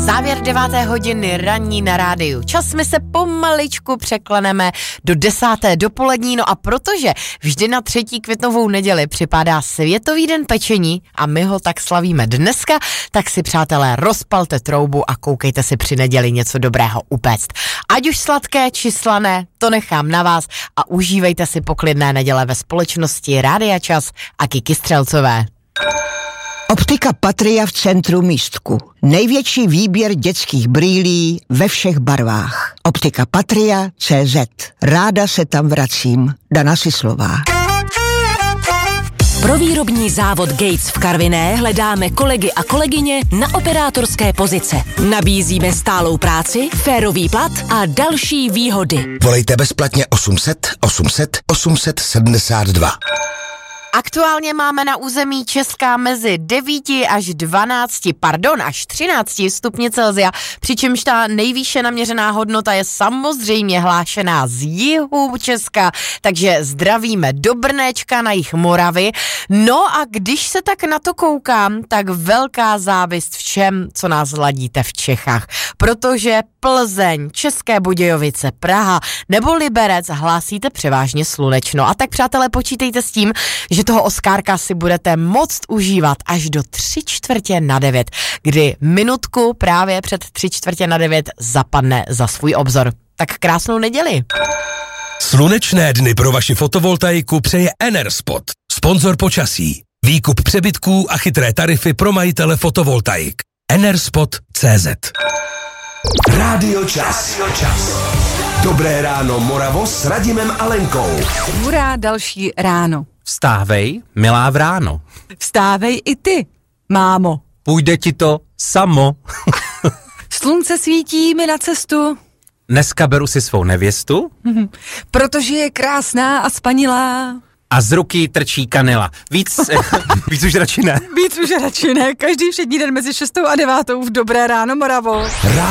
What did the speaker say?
Závěr 9. hodiny ranní na rádiu. Čas my se pomaličku překleneme do 10. dopolední, no a protože vždy na 3. květnovou neděli připadá Světový den pečení a my ho tak slavíme dneska, tak si přátelé rozpalte troubu a koukejte si při neděli něco dobrého upéct. Ať už sladké či slané, to nechám na vás a užívejte si poklidné neděle ve společnosti Rádia Čas a Kiki Střelcové. Optika Patria v centru Místku. Největší výběr dětských brýlí ve všech barvách. Optika Patria CZ. Ráda se tam vracím. Dana Sislová. Pro výrobní závod Gates v Karviné hledáme kolegy a kolegyně na operátorské pozice. Nabízíme stálou práci, férový plat a další výhody. Volejte bezplatně 800 800 872. Aktuálně máme na území Česka mezi 9 až 13 stupni Celsia, přičemž ta nejvýše naměřená hodnota je samozřejmě hlášená z jihu Česka, takže zdravíme do Brnéčka na jih Moravy. No a když se tak na to koukám, tak velká závist všem, co nás ladíte v Čechách, protože Plzeň, České Budějovice, Praha nebo Liberec hlásíte převážně slunečno. A tak přátelé, počítejte s tím, že toho Oskárka si budete moct užívat až do 8:45, kdy minutku právě před 8:45 zapadne za svůj obzor. Tak krásnou neděli. Slunečné dny pro vaši fotovoltaiku přeje Enerspot, sponzor počasí. Výkup přebytků a chytré tarify pro majitele fotovoltaik. Enerspot.cz. Rádio Čas. Dobré ráno Moravo s Radimem a Lenkou. Hurá, další ráno. Vstávej, milá vráno. Vstávej i ty, mámo. Půjde ti to samo. Slunce svítí mi na cestu. Dneska beru si svou nevěstu. Protože je krásná a spanilá. A z ruky trčí kanila. Víc už radši ne. Víc už radši ne. Každý všední den mezi 6 a 9 v Dobré ráno Moravo.